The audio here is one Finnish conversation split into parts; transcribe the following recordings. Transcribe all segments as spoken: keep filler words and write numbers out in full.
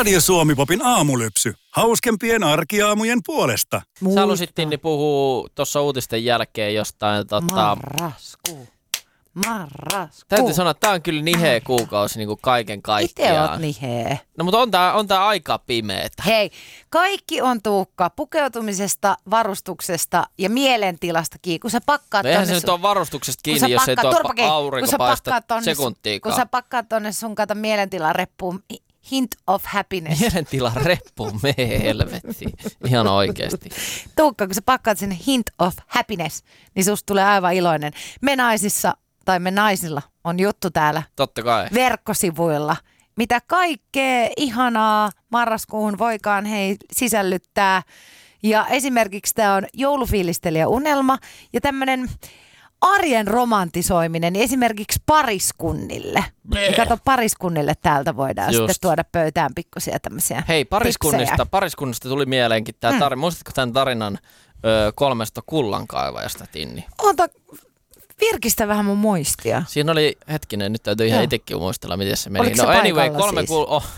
Radio Suomi-popin aamulypsy. Hauskempien arkiaamujen puolesta. Sä halusit, Tinni, puhua tuossa uutisten jälkeen jostain tota... Marraskuu. Marraskuu. Täytyy sanoa, että tää on kyllä niheä kuukausi niin kuin kaiken kaikkiaan. Itse oot niheä. No mutta on tää, on tää aika pimeetä. Hei, kaikki on Tuukka pukeutumisesta, varustuksesta ja mielentilastakin. Kun sä pakkaat No eihän tonne se sun... nyt ole varustuksesta kun kiinni, sä jos ei pakkaat- tuo turpakin, aurinko kun sä paista pakkaat tonne- sekuntiikaan. Kun sä pakkaat tonne sun kato mielentilareppuun hint of happiness. Mielentilan reppuun, mee helvetti. Ihan oikeesti. Tuukka, kun sä pakkaat sinne hint of happiness, niin susta tulee aivan iloinen. Me naisissa, tai me naisilla, on juttu täällä Totta kai. verkkosivuilla. Mitä kaikkea ihanaa marraskuuhun voikaan hei sisällyttää. Ja esimerkiksi tämä on joulufiilistelijä unelma ja tämmöinen arjen romantisoiminen esimerkiksi pariskunnille. Ja kato, pariskunnille täältä voidaan Just. sitten tuoda pöytään pikkusia tämmöisiä Hei, pariskunnista, tiksejä. pariskunnista tuli mieleenkin tämä Mm. tarina. Muistatko tämän tarinan ö, kolmesta kullankaivajasta, Tinni? Ota, virkistä vähän mun muistia. Siinä oli, hetkinen, nyt täytyy ihan Joo. itsekin muistella, miten se meni. Oliko se No anyway, paikalla kolme, siis? kul- oh,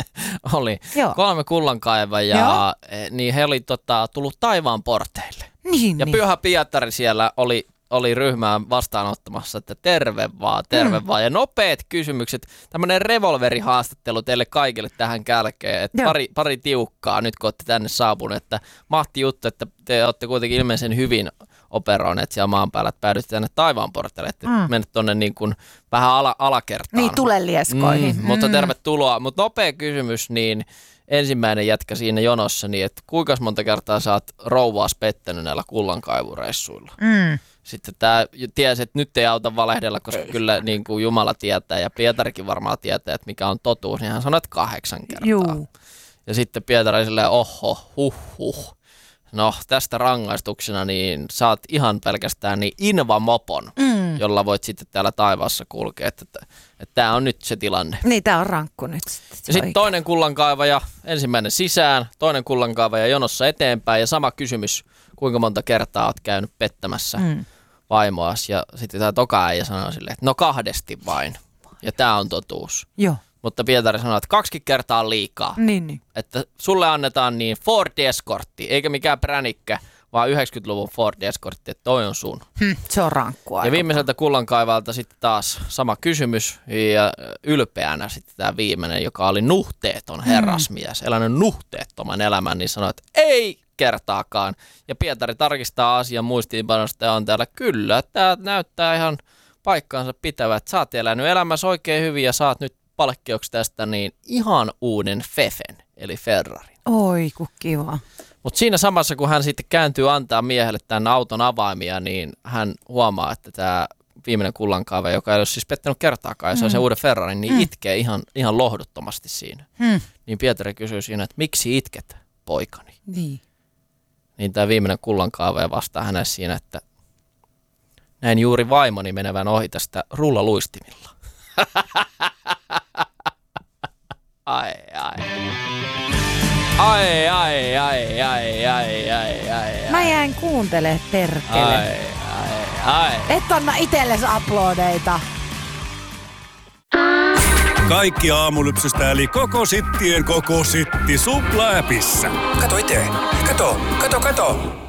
oli. Joo. kolme kullankaivajaa, eh, niin he oli tota, tullut taivaan porteille. Niin, Ja niin. Pyhä Pietari siellä oli, oli ryhmää vastaanottamassa, että terve vaan, terve mm. vaan. Ja nopeat kysymykset, tämmöinen revolverihaastattelu teille kaikille tähän kälkeen, että pari, pari tiukkaa nyt kun olette tänne saapuneet, että mahti juttu, että te olette kuitenkin ilmeisen hyvin operoineet siellä maan päällä, että päädytte tänne taivaan porteille, että mm. menet tuonne niin kuin vähän ala, alakertaan. Niin, tulelieskoihin. Mm, mutta tervetuloa. Mutta nopea kysymys, niin ensimmäinen jätkä siinä jonossa, niin että kuinka monta kertaa sä oot rouvaas pettänyt näillä kullankaivureissuilla? Mm. Sitten tämä tiesi, että nyt ei auta valehdella, koska ei. Kyllä niin kuin Jumala tietää ja Pietarikin varmaan tietää, että mikä on totuus, niin hän sanoi, että kahdeksan kertaa. Juu. Ja sitten Pietari silleen, oho, huh, huh. No tästä rangaistuksena niin saat ihan pelkästään niin invamopon, mm. jolla voit sitten täällä taivaassa kulkea, että, että, että tämä on nyt se tilanne. Niin, tää on rankku nyt. Ja sitten toinen kullankaivaja, ensimmäinen sisään, toinen kullankaivaja jonossa eteenpäin ja sama kysymys, kuinka monta kertaa oot käynyt pettämässä mm. vaimoas. Ja sitten tämä toka äijä sanoi silleen, että no kahdesti vain. Ja tämä on totuus. Joo. Mutta Pietari sanoi, että kaksi kertaa on liikaa. Niin, niin. Että sulle annetaan niin Ford Escortti, eikä mikään pränikkä, vaan yhdeksänkymmentäluvun Ford Escortti, että toi on sun. Hm, se on rankkua. Ja viimeiseltä kullankaivalta sitten taas sama kysymys ja ylpeänä sitten tämä viimeinen, joka oli nuhteeton herrasmies, elänyt nuhteettoman elämän, niin sanoi, että ei kertaakaan. Ja Pietari tarkistaa asian muistiinpanosta ja on täällä, kyllä, tämä näyttää ihan paikkaansa pitävä, että sä oot elänyt elämässä oikein hyvin ja saat nyt palkkioksi tästä niin ihan uuden Fefen, eli Ferrarin. Oi, ku kiva. Mutta siinä samassa, kun hän sitten kääntyy antaa miehelle tämän auton avaimia, niin hän huomaa, että tämä viimeinen kullankaivaja, joka ei ole siis pettänyt kertaakaan, ja se on se uuden Ferrarin, niin mm. itkee ihan, ihan lohduttomasti siinä. Mm. Niin Pietari kysyy siinä, että miksi itket, poikani? Niin. Niin tämä viimeinen kullankaivaja vastaa hänelle siinä, että näin juuri vaimoni menevän ohi tästä rullaluistimilla. Ai, ai. Ai, ai, ai, ai, ai, ai, ai. Mä jäin kuuntele, perkele. Ai, ai, ai. Et anna itelles aplodeita. Kaikki aamulypsystä eli koko sittien koko sitti supla-äpissä. Kato itse. Kato, kato, kato.